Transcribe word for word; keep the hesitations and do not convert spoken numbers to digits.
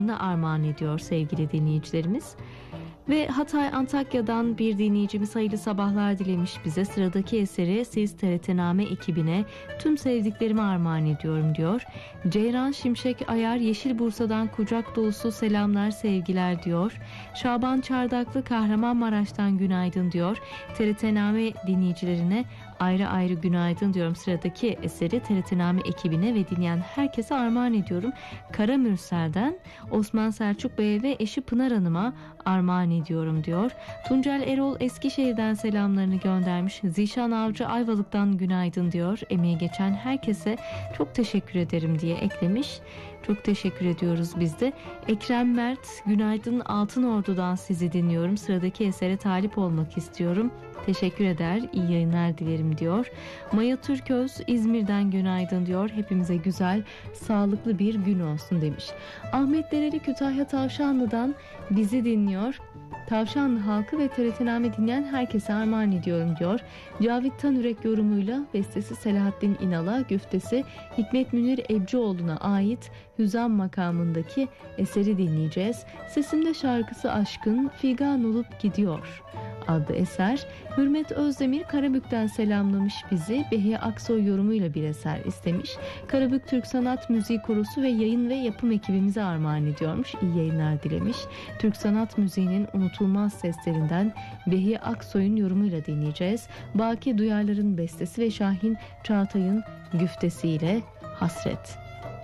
armağan ediyor sevgili dinleyicilerimiz. Ve Hatay Antakya'dan bir dinleyicimiz hayırlı sabahlar dilemiş bize. Sıradaki eseri siz T R T Name ekibine tüm sevdiklerimi armağan ediyorum diyor. Ceyran Şimşek Ayar Yeşil Bursa'dan kucak dolusu selamlar sevgiler diyor. Şaban Çardaklı Kahramanmaraş'tan günaydın diyor. T R T Name dinleyicilerine ayrı ayrı günaydın diyorum. Sıradaki eseri T R T Name ekibine ve dinleyen herkese armağan ediyorum. Kara Mürsel'den Osman Selçuk Bey'e ve eşi Pınar Hanım'a armağan ediyorum diyor. Tuncel Erol Eskişehir'den selamlarını göndermiş. Zişan Avcı Ayvalık'tan günaydın diyor. Emeği geçen herkese çok teşekkür ederim diye eklemiş. Çok teşekkür ediyoruz biz de. Ekrem Mert günaydın, Altınordu'dan sizi dinliyorum. Sıradaki esere talip olmak istiyorum. Teşekkür eder, iyi yayınlar dilerim diyor. Maya Türköz İzmir'den günaydın diyor. Hepimize güzel, sağlıklı bir gün olsun demiş. Ahmet Dereli Kütahya Tavşanlı'dan bizi dinliyor. Tavşanlı halkı ve T R T Name dinleyen herkese armağan ediyorum diyor. Cavit Tanürek yorumuyla bestesi Selahattin İnal'a, güftesi Hikmet Münir Ebcioğlu'na ait Hüzam makamındaki eseri dinleyeceğiz. Sesimde şarkısı aşkın figan olup gidiyor adlı eser. Hürmet Özdemir Karabük'ten selamlamış bizi. Behiye Aksoy yorumuyla bir eser istemiş. Karabük Türk Sanat Müziği Korosu ve yayın ve yapım ekibimize armağan ediyormuş. İyi yayınlar dilemiş. Türk Sanat Müziği'nin unutulmaz seslerinden Behiye Aksoy'un yorumuyla dinleyeceğiz. Baki Duyarlar'ın bestesi ve Şahin Çağatay'ın güftesiyle Hasret.